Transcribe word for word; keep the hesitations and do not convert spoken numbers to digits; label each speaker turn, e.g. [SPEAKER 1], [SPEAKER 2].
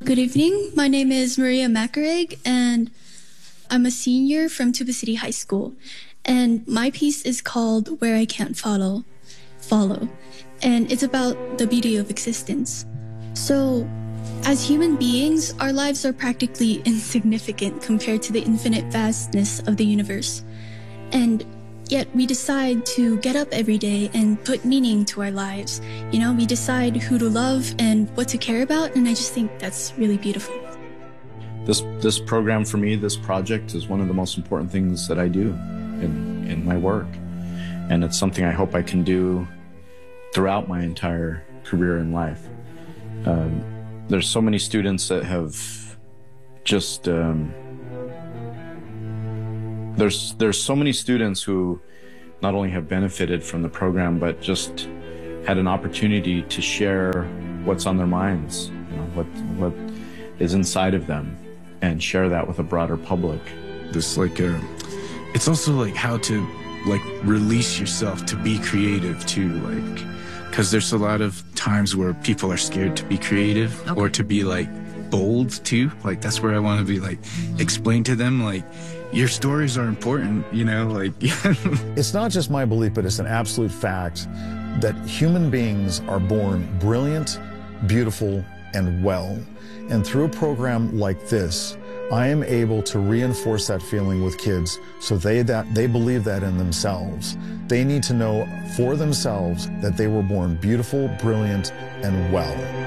[SPEAKER 1] Good evening. My name is Maria Macarig, and I'm a senior from Tuba City High School. And my piece is called Where I Can't Follow, Follow. And it's about the beauty of existence. So, as human beings, our lives are practically insignificant compared to the infinite vastness of the universe. And yet we decide to get up every day and put meaning to our lives. You know, we decide who to love and what to care about, and I just think that's really beautiful.
[SPEAKER 2] This this program for me, this project, is one of the most important things that I do in, in my work. And it's something I hope I can do throughout my entire career in life. Um, there's so many students that have just... Um, There's there's so many students who not only have benefited from the program, but just had an opportunity to share what's on their minds, you know, what what is inside of them, and share that with a broader public.
[SPEAKER 3] This like a, it's also like how to like release yourself to be creative too, like, because there's a lot of times where people are scared to be creative okay. or to be like bold too. Like that's where I want to be like explain to them like. Your stories are important, you know, like...
[SPEAKER 4] It's not just my belief, but it's an absolute fact that human beings are born brilliant, beautiful, and well. And through a program like this, I am able to reinforce that feeling with kids so they, that, they believe that in themselves. They need to know for themselves that they were born beautiful, brilliant, and well.